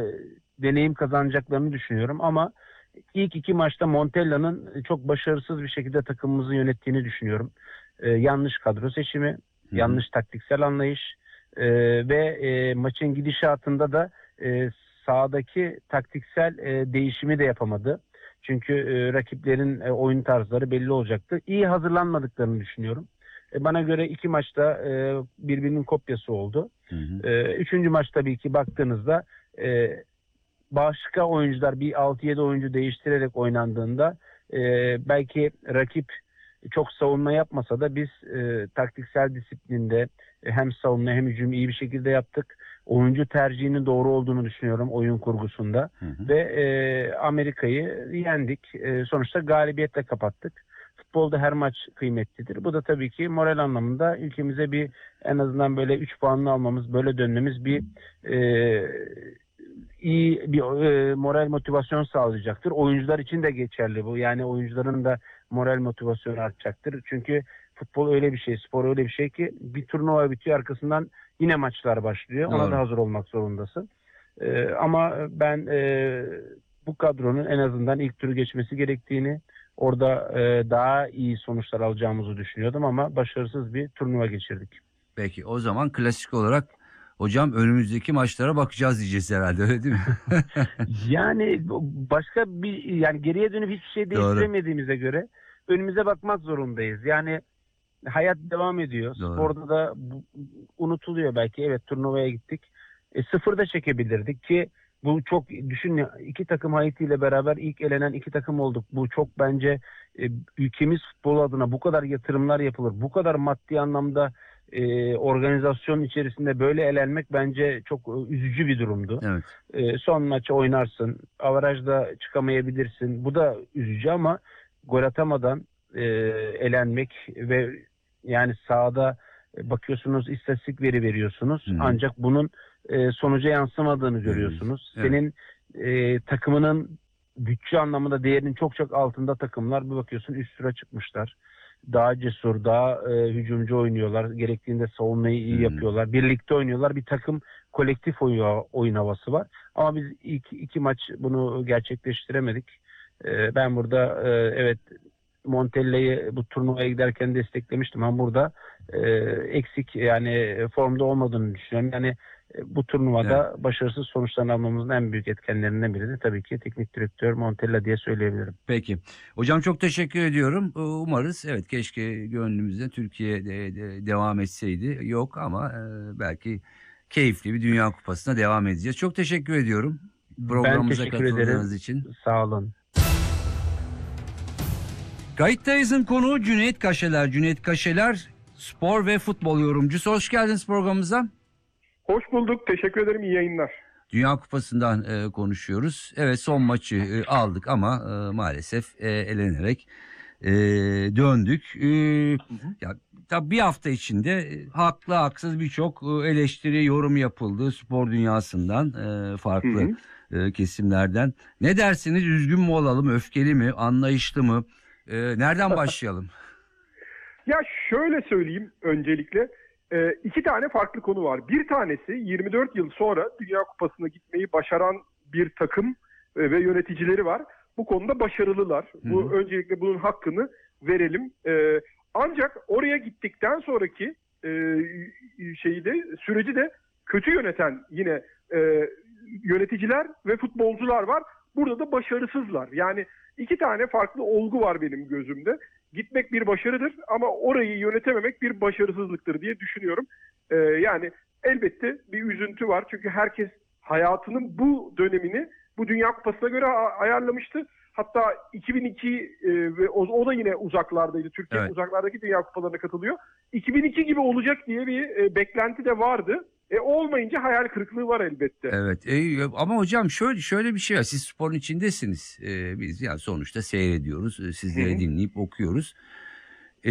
deneyim kazanacaklarını düşünüyorum ama İlk iki maçta Montella'nın çok başarısız bir şekilde takımımızı yönettiğini düşünüyorum. Ee, yanlış kadro seçimi, Hı-hı. yanlış taktiksel anlayış e, ve e, maçın gidişatında da e, sahadaki taktiksel e, değişimi de yapamadı. Çünkü e, rakiplerin e, oyun tarzları belli olacaktı. İyi hazırlanmadıklarını düşünüyorum. E, bana göre iki maçta e, birbirinin kopyası oldu. E, üçüncü maç tabii ki baktığınızda e, başka oyuncular bir altı yedi oyuncu değiştirerek oynandığında e, belki rakip çok savunma yapmasa da biz e, taktiksel disiplinde e, hem savunma hem hücum iyi bir şekilde yaptık. Oyuncu tercihinin doğru olduğunu düşünüyorum oyun kurgusunda. Hı hı. Ve e, Amerika'yı yendik. E, sonuçta galibiyetle kapattık. Futbolda her maç kıymetlidir. Bu da tabii ki moral anlamında ülkemize bir en azından böyle üç puanını almamız, böyle dönmemiz bir e, iyi bir e, moral motivasyon sağlayacaktır. Oyuncular için de geçerli bu. Yani oyuncuların da moral motivasyonu artacaktır. Çünkü futbol öyle bir şey, spor öyle bir şey ki bir turnuva bitiyor arkasından yine maçlar başlıyor. Ona Doğru. da hazır olmak zorundasın. E, ama ben e, bu kadronun en azından ilk turu geçmesi gerektiğini, orada e, daha iyi sonuçlar alacağımızı düşünüyordum ama başarısız bir turnuva geçirdik. Peki o zaman klasik olarak hocam önümüzdeki maçlara bakacağız diyeceğiz herhalde, öyle değil mi? Yani başka bir yani geriye dönüp hiçbir şey değiştiremediğimize göre önümüze bakmak zorundayız. Yani hayat devam ediyor. Doğru. Sporda da bu, unutuluyor belki. Evet turnuvaya gittik. E, sıfır da çekebilirdik ki bu çok düşün iki takım Haiti ile beraber ilk elenen iki takım olduk. Bu çok bence e, ülkemiz futbol adına bu kadar yatırımlar yapılır. Bu kadar maddi anlamda e, organizasyon içerisinde böyle elenmek bence çok e, üzücü bir durumdu. Evet. E, son maçı oynarsın, avarajda çıkamayabilirsin. Bu da üzücü ama gol atamadan e, elenmek ve yani sahada e, bakıyorsunuz, istatistik veri veriyorsunuz. Hı. Ancak bunun e, sonuca yansımadığını görüyorsunuz. Evet. Senin e, takımının bütçe anlamında değerinin çok çok altında takımlar, bir bakıyorsun üst tura çıkmışlar. Daha cesur, daha e, hücumcu oynuyorlar. Gerektiğinde savunmayı iyi Hmm. yapıyorlar. Birlikte oynuyorlar. Bir takım kolektif oyun, oyun havası var. Ama biz ilk iki maç bunu gerçekleştiremedik. E, ben burada e, evet Montella'yı bu turnuvaya giderken desteklemiştim ama burada e, eksik, yani formda olmadığını düşünüyorum. Yani e, bu turnuvada Evet. başarısız sonuçlar almamızın en büyük etkenlerinden biri de tabii ki teknik direktör Montella diye söyleyebilirim. Peki. Hocam çok teşekkür ediyorum. Ee, Umarız, evet, keşke gönlümüzde Türkiye de, de devam etseydi. Yok ama e, belki keyifli bir Dünya Kupası'na devam edeceğiz. Çok teşekkür ediyorum programımıza Ben teşekkür katıldığınız ederim. için. Sağ olun. Kayıttayız'ın konuğu Cüneyt Kaşeler. Cüneyt Kaşeler spor ve futbol yorumcusu. Hoş geldiniz programımıza. Hoş bulduk. Teşekkür ederim. İyi yayınlar. Dünya Kupası'ndan e, konuşuyoruz. Evet, son maçı e, aldık ama e, maalesef e, elenerek e, döndük. E, ya, tabii bir hafta içinde e, haklı haksız birçok e, eleştiri, yorum yapıldı spor dünyasından, e, farklı Hı hı. e, kesimlerden. Ne dersiniz? Üzgün mü olalım, öfkeli mi, anlayışlı mı? E, nereden başlayalım? Ya şöyle söyleyeyim öncelikle. E, iki tane farklı konu var. Bir tanesi yirmi dört yıl sonra Dünya Kupası'na gitmeyi başaran bir takım e, ve yöneticileri var. Bu konuda başarılılar. Hı. Bu öncelikle bunun hakkını verelim. E, ancak oraya gittikten sonraki e, şeyi de süreci de kötü yöneten yine e, yöneticiler ve futbolcular var. Burada da başarısızlar. Yani iki tane farklı olgu var benim gözümde. Gitmek bir başarıdır ama orayı yönetememek bir başarısızlıktır diye düşünüyorum. Ee, yani elbette bir üzüntü var. Çünkü herkes hayatının bu dönemini bu Dünya Kupası'na göre ayarlamıştı. Hatta iki bin iki e, ve o, o da yine uzaklardaydı. Türkiye Evet. uzaklardaki Dünya Kupalarına katılıyor. iki bin iki gibi olacak diye bir e, beklenti de vardı. E, olmayınca hayal kırıklığı var elbette. Evet, e, ama hocam şöyle şöyle bir şey var. Siz sporun içindesiniz. E, biz yani sonuçta seyrediyoruz. E, sizleri Hı hı. dinleyip okuyoruz. E,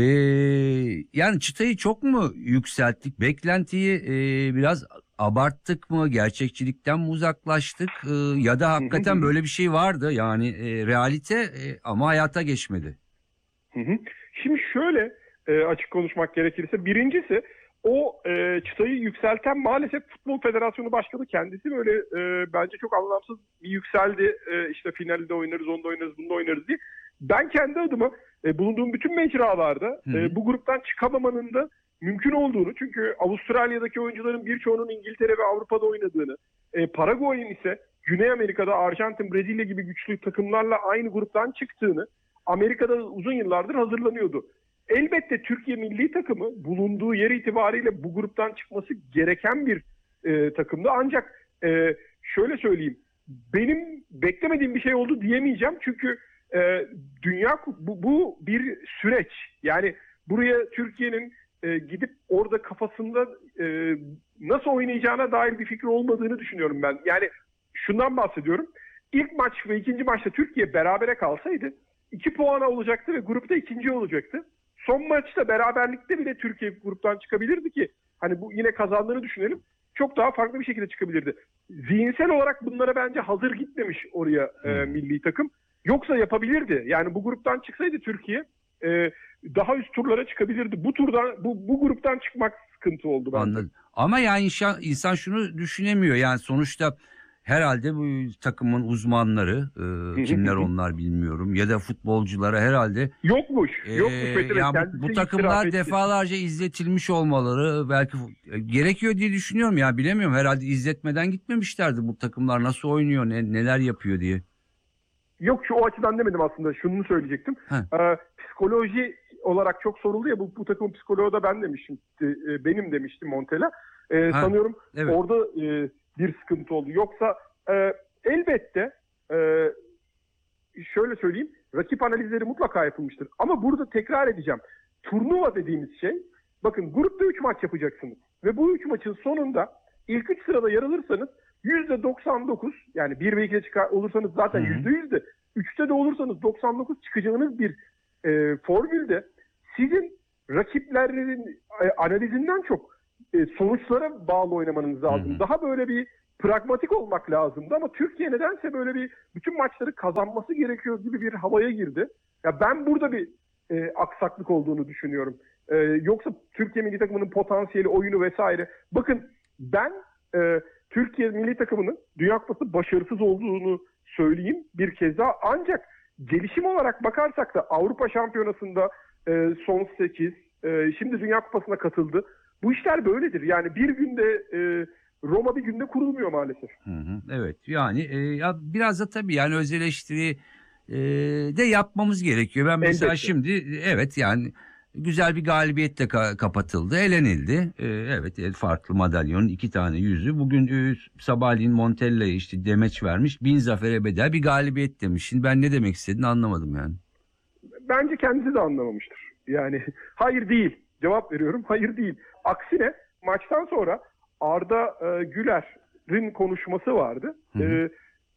yani çıtayı çok mu yükselttik? Beklentiyi e, biraz abarttık mı? Gerçekçilikten mi uzaklaştık? E, ya da hakikaten böyle bir şey vardı. Yani e, realite e, ama hayata geçmedi. Hı hı. Şimdi şöyle e, açık konuşmak gerekirse, birincisi o e, çıtayı yükselten maalesef Futbol Federasyonu Başkanı kendisi böyle e, bence çok anlamsız bir yükseldi. E, işte finalde oynarız, onda oynarız, bunda oynarız diye. Ben kendi adıma e, bulunduğum bütün mecralarda e, bu gruptan çıkamamanın da mümkün olduğunu, çünkü Avustralya'daki oyuncuların birçoğunun İngiltere ve Avrupa'da oynadığını, e, Paraguay'ın ise Güney Amerika'da Arjantin, Brezilya gibi güçlü takımlarla aynı gruptan çıktığını, Amerika'da uzun yıllardır hazırlanıyordu. Elbette Türkiye milli takımı bulunduğu yer itibariyle bu gruptan çıkması gereken bir e, takımdı. Ancak e, şöyle söyleyeyim, benim beklemediğim bir şey oldu diyemeyeceğim. Çünkü e, dünya bu, bu bir süreç. Yani buraya Türkiye'nin e, gidip orada kafasında e, nasıl oynayacağına dair bir fikri olmadığını düşünüyorum ben. Yani şundan bahsediyorum. İlk maç ve ikinci maçta Türkiye berabere kalsaydı iki puana olacaktı ve grupta ikinci olacaktı. Son maçta beraberlikte bile Türkiye gruptan çıkabilirdi ki hani bu yine kazandığını düşünelim. Çok daha farklı bir şekilde çıkabilirdi. Zihinsel olarak bunlara bence hazır gitmemiş oraya e, milli takım. Yoksa yapabilirdi. Yani bu gruptan çıksaydı Türkiye e, daha üst turlara çıkabilirdi. Bu turdan bu, bu gruptan çıkmak sıkıntı oldu bence. Anladım. Ama yani insan, insan şunu düşünemiyor. Yani sonuçta herhalde bu takımın uzmanları, e, kimler onlar bilmiyorum, ya da futbolculara herhalde yokmuş. Yokmuş. E, Mesela yani kendisi bu, bu itiraf takımlar etti. defalarca izletilmiş olmaları belki e, gerekiyor diye düşünüyorum. Ya bilemiyorum, herhalde izletmeden gitmemişlerdi bu takımlar nasıl oynuyor, ne, neler yapıyor diye. Yok, şu o açıdan demedim aslında. Şunu söyleyecektim. Ee, psikoloji olarak çok soruldu ya, bu, bu takımın psikoloğu da ben demiştim. E, benim demiştim Montella. E, sanıyorum evet. orada e, bir sıkıntı oldu. Yoksa e, elbette e, şöyle söyleyeyim, rakip analizleri mutlaka yapılmıştır. Ama burada tekrar edeceğim. Turnuva dediğimiz şey Bakın grupta üç maç yapacaksınız. Ve bu üç maçın sonunda ilk üç sırada yer alırsanız yüzde doksan dokuz, yani bir ve ikide çıkar olursanız zaten yüzde yüz de üçte de olursanız doksan dokuz çıkacağınız bir e, formülde sizin rakiplerin e, analizinden çok e, sonuçlara bağlı oynamanız lazım. Hı hı. Daha böyle bir pragmatik olmak lazımdı ama Türkiye nedense böyle bir bütün maçları kazanması gerekiyor gibi bir havaya girdi. Ya ben burada bir e, aksaklık olduğunu düşünüyorum. E, yoksa Türkiye milli takımının potansiyeli, oyunu vesaire. Bakın ben e, Türkiye milli takımının Dünya Kupası başarısız olduğunu söyleyeyim bir kez daha. Ancak gelişim olarak bakarsak da Avrupa Şampiyonası'nda e, son sekiz, e, şimdi Dünya Kupası'na katıldı. Bu işler böyledir. Yani bir günde e, Roma bir günde kurulmuyor maalesef. Hı hı, evet yani e, ya biraz da tabii yani öz eleştiri e, de yapmamız gerekiyor. Ben mesela Elbette. şimdi evet yani güzel bir galibiyetle ka- kapatıldı, elenildi. E, evet farklı madalyonun iki tane yüzü. Bugün e, sabahleyin Montella'ya işte demeç vermiş, bin zafere bedel bir galibiyet demiş. Şimdi ben ne demek istediğini anlamadım yani. Bence kendisi de anlamamıştır. Yani hayır değil. Cevap veriyorum. Hayır değil. Aksine maçtan sonra Arda e, Güler'in konuşması vardı. E,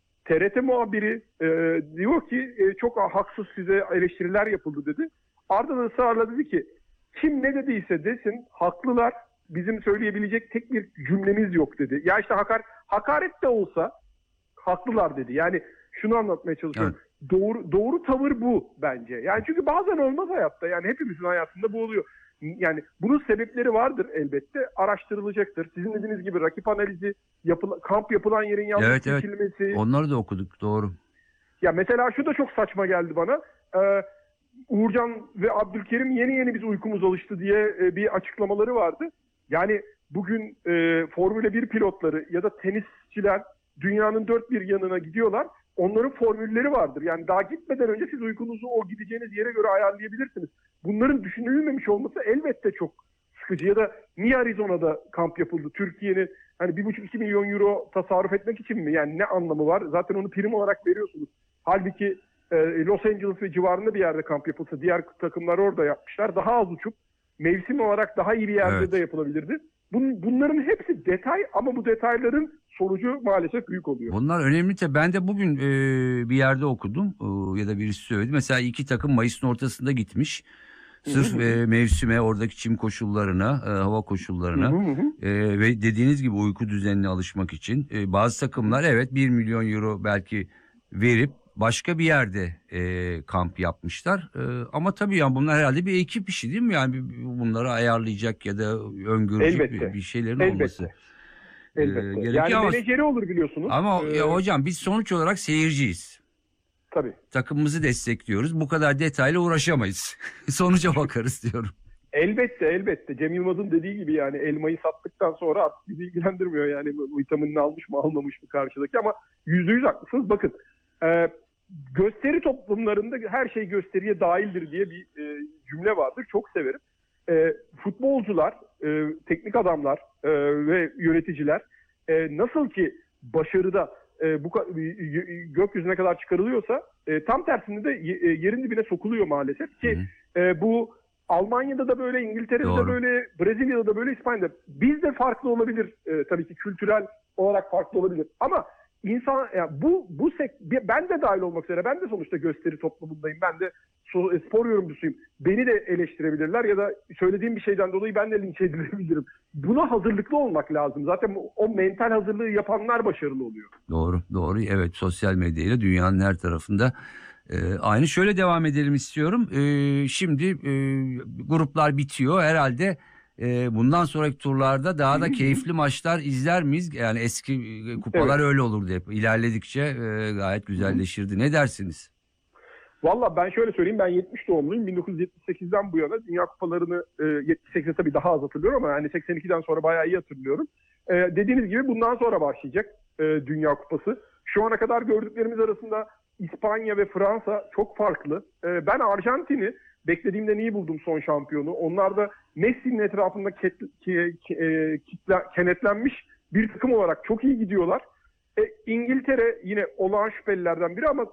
T R T muhabiri e, diyor ki e, çok haksız size eleştiriler yapıldı dedi. Arda da ısrarla dedi ki kim ne dediyse desin haklılar, bizim söyleyebilecek tek bir cümlemiz yok dedi. Ya işte hakar, hakaret de olsa haklılar dedi. Yani şunu anlatmaya çalışıyorum. Evet. Doğru doğru tavır bu bence. Yani çünkü bazen olmaz hayatta. Yani hepimizin hayatında bu oluyor. Yani bunun sebepleri vardır elbette. Araştırılacaktır. Sizin dediğiniz gibi rakip analizi, yapıla, kamp yapılan yerin yanlış evet, seçilmesi. Evet. Onları da okuduk. Doğru. Ya mesela şu da çok saçma geldi bana. Ee, Uğurcan ve Abdülkerim yeni yeni biz uykumuz alıştı diye e, bir açıklamaları vardı. Yani bugün e, Formula bir pilotları ya da tenisçiler dünyanın dört bir yanına gidiyorlar. Onların formülleri vardır. Yani daha gitmeden önce siz uykunuzu o gideceğiniz yere göre ayarlayabilirsiniz. Bunların düşünülmemiş olması elbette çok sıkıcı. Ya da niye Arizona'da kamp yapıldı? Türkiye'nin hani bir buçuk iki milyon euro tasarruf etmek için mi? Yani ne anlamı var? Zaten onu prim olarak veriyorsunuz. Halbuki e, Los Angeles ve civarında bir yerde kamp yapılsa, diğer takımlar orada yapmışlar. Daha az uçup mevsim olarak daha iyi bir yerde evet. de yapılabilirdi. Bun, bunların hepsi detay ama bu detayların sonucu maalesef büyük oluyor. Bunlar önemli tabii. Ben de bugün e, bir yerde okudum e, ya da birisi söyledi. Mesela iki takım Mayıs'ın ortasında gitmiş. Sırf e, mevsime, oradaki çim koşullarına, e, hava koşullarına e, ve dediğiniz gibi uyku düzenine alışmak için e, bazı takımlar evet bir milyon euro belki verip başka bir yerde e, kamp yapmışlar. E, ama tabii yani bunlar herhalde bir ekip işi değil mi? Yani bunları ayarlayacak ya da öngörecek bir, bir şeylerin Elbette. olması. Elbette. E, yani ama, menajeri olur biliyorsunuz. Ama ee, ya hocam biz sonuç olarak seyirciyiz. Tabii. Takımımızı destekliyoruz. Bu kadar detaylı uğraşamayız. Sonuca bakarız diyorum. Elbette elbette. Cem Yılmaz'ın dediği gibi yani elmayı sattıktan sonra artık bizi ilgilendirmiyor. Yani vitaminini almış mı almamış mı karşıdaki ama yüzde yüz haklısınız. Bakın e, gösteri toplumlarında her şey gösteriye dahildir diye bir e, cümle vardır. Çok severim. E, futbolcular, e, teknik adamlar e, ve yöneticiler e, nasıl ki başarıda e, bu gökyüzüne kadar çıkarılıyorsa e, tam tersinde de e, yerin dibine sokuluyor maalesef ki e, bu Almanya'da da böyle, İngiltere'de Doğru. de böyle, Brezilya'da da böyle, İspanya'da. Bizde farklı olabilir e, tabii ki kültürel olarak farklı olabilir ama İnsan yani bu bu sek ben de dahil olmak üzere ben de sonuçta gösteri toplumundayım. Ben de so, spor yorumcusuyum. Beni de eleştirebilirler ya da söylediğim bir şeyden dolayı ben de linç edilebilirim. Buna hazırlıklı olmak lazım. Zaten o mental hazırlığı yapanlar başarılı oluyor. Doğru, doğru. Evet, sosyal medyayla dünyanın her tarafında e, aynı. Şöyle devam edelim istiyorum. E, şimdi e, gruplar bitiyor herhalde. Bundan sonraki turlarda daha da keyifli maçlar izler miyiz? Yani eski kupalar evet. öyle olurdu hep. İlerledikçe gayet güzelleşirdi. Ne dersiniz? Valla ben şöyle söyleyeyim. Ben yetmiş doğumluyum. bin dokuz yüz yetmiş sekizden bu yana Dünya Kupalarını yetmiş sekizde tabii daha az hatırlıyorum ama yani seksen ikiden sonra bayağı iyi hatırlıyorum. Dediğiniz gibi bundan sonra başlayacak Dünya Kupası. Şu ana kadar gördüklerimiz arasında İspanya ve Fransa çok farklı. Ben Arjantin'i beklediğimden iyi buldum son şampiyonu. Onlar da Messi'nin etrafında ket, ke, ke, kitle, kenetlenmiş bir takım olarak çok iyi gidiyorlar. E, İngiltere yine olağan şüphelilerden biri ama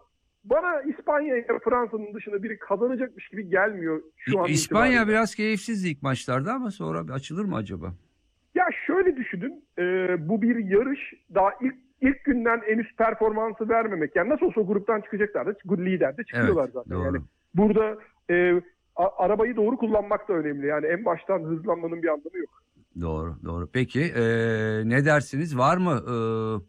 bana İspanya ile Fransa'nın dışında biri kazanacakmış gibi gelmiyor şu an. İspanya itibariyle. biraz keyifsizdi ilk maçlarda ama sonra açılır mı acaba? Ya şöyle düşünün, e, bu bir yarış, daha ilk ilk günden en üst performansı vermemek. Yani nasıl olsa gruptan çıkacaklar da, lider de çıkıyorlar Evet, zaten. doğru. Yani burada e, a- arabayı doğru kullanmak da önemli. Yani en baştan hızlanmanın bir anlamı yok. Doğru, doğru. Peki e, ne dersiniz? Var mı e,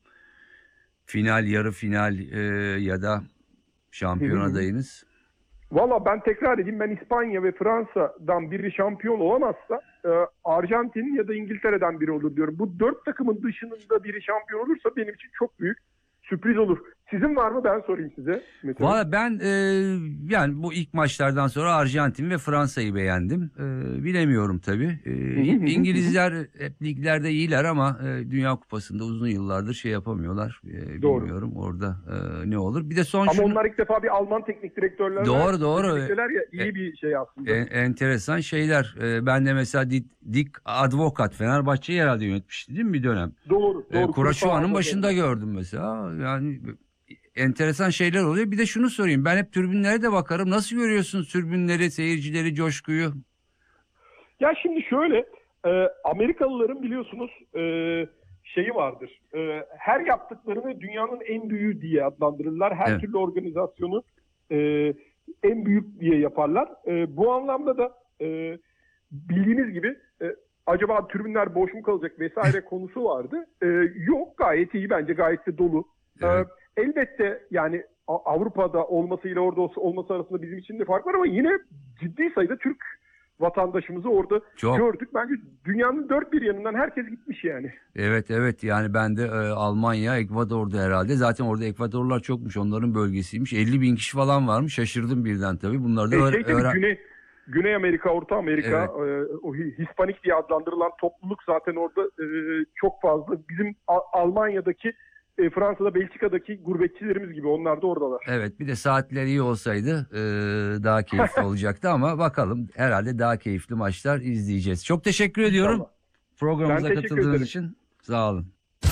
final, yarı final e, ya da şampiyon Hı hı. adayınız? Valla ben tekrar edeyim, ben İspanya ve Fransa'dan biri şampiyon olamazsa e, Arjantin ya da İngiltere'den biri olur diyorum. Bu dört takımın dışında biri şampiyon olursa benim için çok büyük sürpriz olur. Sizin var mı, ben sorayım size. Mesela. Valla ben e, yani bu ilk maçlardan sonra Arjantin ve Fransa'yı beğendim. E, bilemiyorum tabii. E, İngilizler hep liglerde iyiler ama e, Dünya Kupası'nda uzun yıllardır şey yapamıyorlar. E, Doğru. bilmiyorum orada e, ne olur. Bir de son Ama şunu... onlar ilk defa bir Alman teknik direktörler. Doğru, doğru. Ya, iyi bir şey aslında. E, enteresan şeyler. E, ben de mesela Dick, Dick Advokat Fenerbahçe'yi herhalde yönetmişti değil mi bir dönem? Doğru. E, doğru. Kuraçova'nın başında gördüm mesela. Yani enteresan şeyler oluyor. Bir de şunu sorayım. Ben hep tribünlere de bakarım. Nasıl görüyorsunuz tribünleri, seyircileri, coşkuyu? Ya şimdi şöyle, e, Amerikalıların biliyorsunuz e, şeyi vardır. E, her yaptıklarını dünyanın en büyüğü diye adlandırırlar. Her Evet. türlü organizasyonu e, en büyük diye yaparlar. E, bu anlamda da e, bildiğiniz gibi e, acaba tribünler boş mu kalacak vesaire konusu vardı. E, yok, gayet iyi bence, gayet de dolu. Evet. E, elbette yani A- Avrupa'da olmasıyla orada olsa- olması arasında bizim için de fark var ama yine ciddi sayıda Türk vatandaşımızı orada Çok. gördük. Bence dünyanın dört bir yanından herkes gitmiş yani. Evet evet yani ben de e, Almanya, Ekvador'da herhalde. Zaten orada Ekvadorlar çokmuş. Onların bölgesiymiş. elli bin kişi falan varmış. Şaşırdım birden tabii. Bunlar da E, öğre- şey tabii, öğren- Güney, Güney Amerika, Orta Amerika, e, o Hi- Hispanik diye adlandırılan topluluk zaten orada e, çok fazla. Bizim A- Almanya'daki, e, Fransa'da, Belçika'daki gurbetçilerimiz gibi onlar da oradalar. Evet bir de saatler iyi olsaydı e, daha keyifli olacaktı ama bakalım herhalde daha keyifli maçlar izleyeceğiz. Çok teşekkür ediyorum programımıza Ben teşekkür katıldığınız ederim. için. Sağ olun.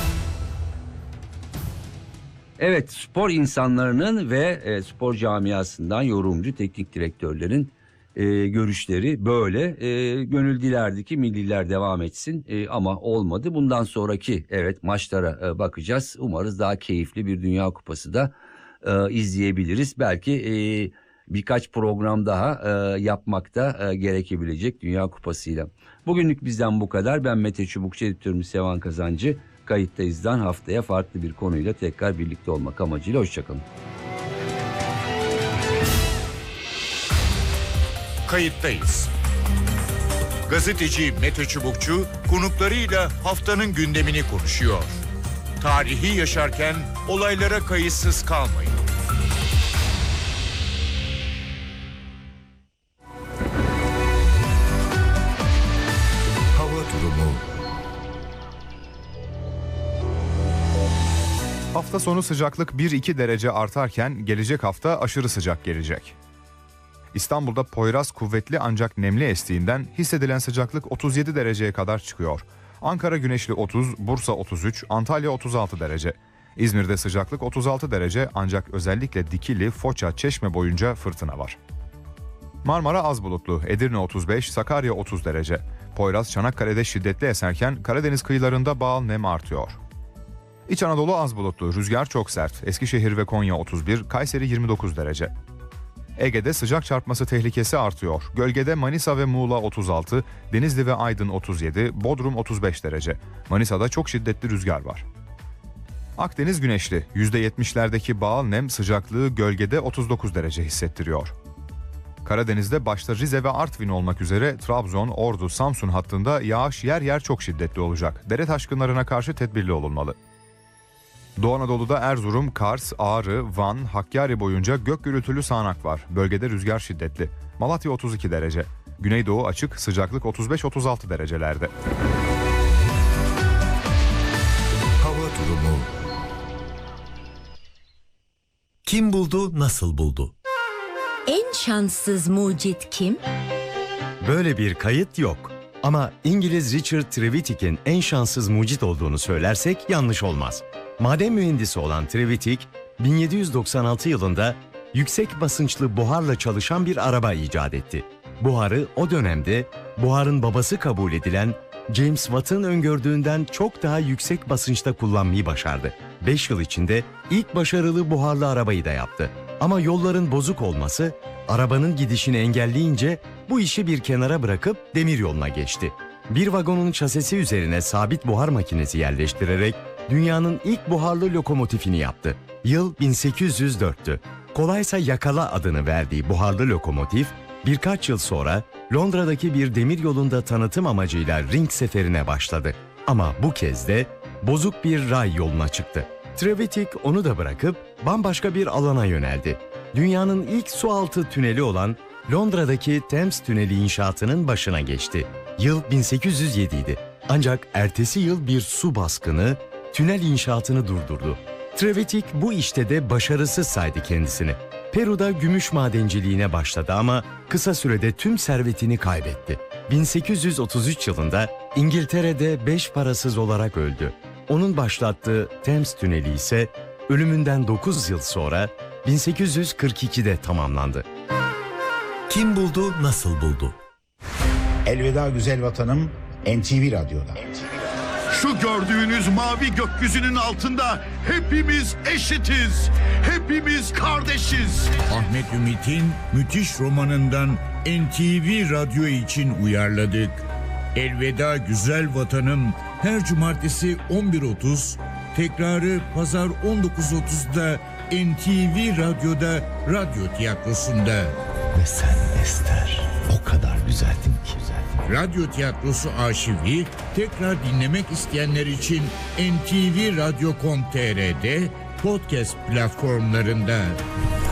Evet spor insanlarının ve e, spor camiasından yorumcu teknik direktörlerin e, görüşleri böyle. E, gönül dilerdi ki milliler devam etsin e, ama olmadı. Bundan sonraki evet maçlara e, bakacağız. Umarız daha keyifli bir Dünya Kupası da e, izleyebiliriz. Belki e, birkaç program daha e, yapmak da e, gerekebilecek Dünya Kupası'yla. Bugünlük bizden bu kadar. Ben Mete Çubukçu, editörümüz Sevan Kazancı. Kayıttayız'dan haftaya farklı bir konuyla tekrar birlikte olmak amacıyla hoşçakalın. Kayıttayız. Gazeteci Mete Çubukçu konuklarıyla haftanın gündemini konuşuyor. Tarihi yaşarken olaylara kayıtsız kalmayın. Hava durumu. Hafta sonu sıcaklık bir iki derece artarken gelecek hafta aşırı sıcak gelecek. İstanbul'da Poyraz kuvvetli ancak nemli estiğinden hissedilen sıcaklık otuz yedi dereceye kadar çıkıyor. Ankara güneşli otuz, Bursa otuz üç, Antalya otuz altı derece. İzmir'de sıcaklık otuz altı derece ancak özellikle Dikili, Foça, Çeşme boyunca fırtına var. Marmara az bulutlu, Edirne otuz beş, Sakarya otuz derece. Poyraz Çanakkale'de şiddetli eserken Karadeniz kıyılarında bağıl nem artıyor. İç Anadolu az bulutlu, rüzgar çok sert. Eskişehir ve Konya otuz bir, Kayseri yirmi dokuz derece. Ege'de sıcak çarpması tehlikesi artıyor. Gölgede Manisa ve Muğla otuz altı, Denizli ve Aydın otuz yedi, Bodrum otuz beş derece. Manisa'da çok şiddetli rüzgar var. Akdeniz güneşli, yüzde yetmişlerdeki bağıl nem sıcaklığı gölgede otuz dokuz derece hissettiriyor. Karadeniz'de başta Rize ve Artvin olmak üzere Trabzon, Ordu, Samsun hattında yağış yer yer çok şiddetli olacak. Dere taşkınlarına karşı tedbirli olunmalı. Doğu Anadolu'da Erzurum, Kars, Ağrı, Van, Hakkari boyunca gök gürültülü sağanak var. Bölgede rüzgar şiddetli. Malatya otuz iki derece. Güneydoğu açık, sıcaklık otuz beş otuz altı derecelerde. Hava durumu. Kim buldu, nasıl buldu? En şanssız mucit kim? Böyle bir kayıt yok. Ama İngiliz Richard Trevithick'in en şanssız mucit olduğunu söylersek yanlış olmaz. Maden mühendisi olan Trevithick, bin yedi yüz doksan altı yılında yüksek basınçlı buharla çalışan bir araba icat etti. Buharı o dönemde buharın babası kabul edilen James Watt'ın öngördüğünden çok daha yüksek basınçta kullanmayı başardı. beş yıl içinde ilk başarılı buharlı arabayı da yaptı. Ama yolların bozuk olması arabanın gidişini engelleyince bu işi bir kenara bırakıp demiryoluna geçti. Bir vagonun şasisi üzerine sabit buhar makinesi yerleştirerek dünyanın ilk buharlı lokomotifini yaptı. Yıl bin sekiz yüz dörttü. Kolaysa yakala adını verdiği buharlı lokomotif birkaç yıl sonra Londra'daki bir demiryolunda tanıtım amacıyla ring seferine başladı. Ama bu kez de bozuk bir ray yoluna çıktı. Trevithick onu da bırakıp bambaşka bir alana yöneldi. Dünyanın ilk sualtı tüneli olan Londra'daki Thames Tüneli inşaatının başına geçti. Yıl bin sekiz yüz yedi idi. Ancak ertesi yıl bir su baskını tünel inşaatını durdurdu. Trevithick bu işte de başarısız saydı kendisini. Peru'da gümüş madenciliğine başladı ama kısa sürede tüm servetini kaybetti. bin sekiz yüz otuz üç yılında İngiltere'de beş parasız olarak öldü. Onun başlattığı Thames Tüneli ise ölümünden dokuz yıl sonra bin sekiz yüz kırk ikide tamamlandı. Kim buldu, nasıl buldu? Elveda güzel vatanım N T V Radyo'da. Şu gördüğünüz mavi gökyüzünün altında hepimiz eşitiz. Hepimiz kardeşiz. Ahmet Ümit'in müthiş romanından N T V Radyo için uyarladık. Elveda güzel vatanım her cumartesi on bir otuz, tekrarı pazar on dokuz otuzda N T V Radyo'da Radyo Tiyatrosu'nda. Ve sen Ester o kadar güzeldin ki. Radyo Tiyatrosu arşivi tekrar dinlemek isteyenler için N T V Radyo nokta com nokta t r'de podcast platformlarında.